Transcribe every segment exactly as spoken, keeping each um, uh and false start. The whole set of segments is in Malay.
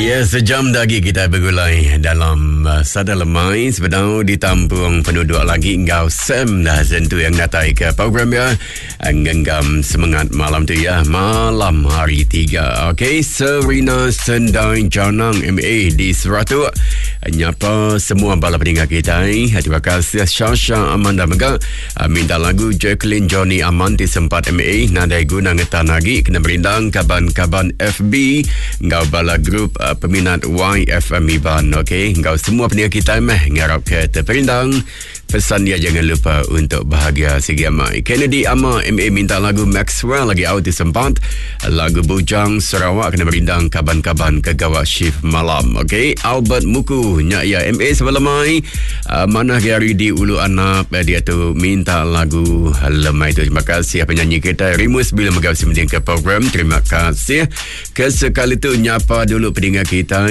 Ya, sejam lagi kita bergulai dalam uh, Sada Lemai sebenarnya ditampung penduduk lagi engkau Sam dah tentu yang datai ke program ya genggam semangat malam tu ya, malam hari tiga. Okey, Serena Sendai Janang M A di Seratu nyapa semua bala pendengar kita. Terima kasih Syasha Amanda Mega minta lagu Jacqueline Johnny Amanti sempat M A nadai guna ngetan lagi kena berindang kaban-kaban F B engkau bala grup uh, peminat Y F M Iban. Okey, engkau semua pendengar kita meh ngarap ke terperindang. Pesan dia jangan lupa untuk bahagia segi amai. Kennedy Ama M A minta lagu Maxwell lagi out di sempat. Lagu Bujang Sarawak kena berindang kaban-kaban ke gawat shift malam. Okey, Albert Muku nyak ya M A sebelamai uh, mana Gary di Ulu Anap uh, dia tu minta lagu lemai tu. Terima kasih penyanyi kita Rimus bila megap semeding ke program. Terima kasih. Kesekali tu nyapa dulu pendengar kita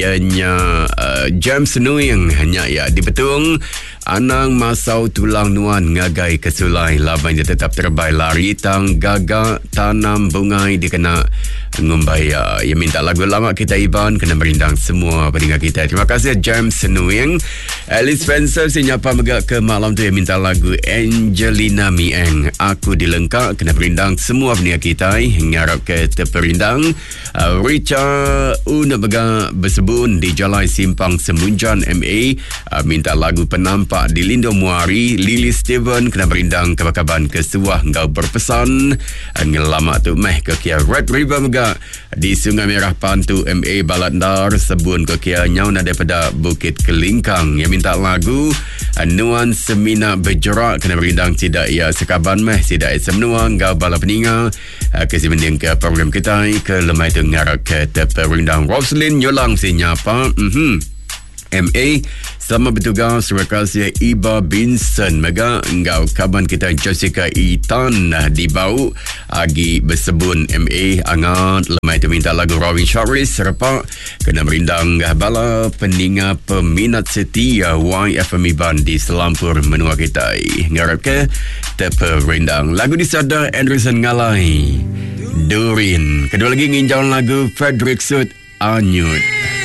ianya uh, James Nuing nyak ya di Betung. Anang masau tulang nuan ngagai kesulai laban dia tetap terbaik lari tang gagak tanam bungai dikena ngumbai ya. Ia minta lagu lama kita Iban kena merindang semua pendengar kita. Terima kasih James Senuing. Alice Spencer sinyapa megak ke malam tu yang minta lagu Angelina Mieng Aku Dilengkap kena merindang semua pendengar kita ngarap ke terperindang. uh, Richard Una megak bersebun di Jalan Simpang Semunjan M A uh, minta lagu Penampak di Lindo Muari. Lily Steven kena berindang kabar-kabar kesuah engkau berpesan ngelamak tu meh ke kia Red River megak di Sungai Merah Pantu M A Balandar sebun ke kia nyau na daripada Bukit Kelingkang yang minta lagu Nuan Semina Bergerak kena berindang tidak ya sekaban meh tidak semua engkau bala peninga kesimending ke program kita ke lemai tu ngarap ke terperindang. Roslyn Yolang sinyapa mhm M A selamat bertugas. Terima kasih Iba Binson Mega engkau kaban kita Jessica Itan di Bau Agi bersebun M A angat lemai tu minta lagu Robin Sharris serpa kena merindang bala peninga peminat setia Y F M Iban di Selampur menua kita ngarap ke terperindang lagu di Sada Anderson Ngalai Durin. Kedua lagi nginjau lagu Frederick Sud Anyut.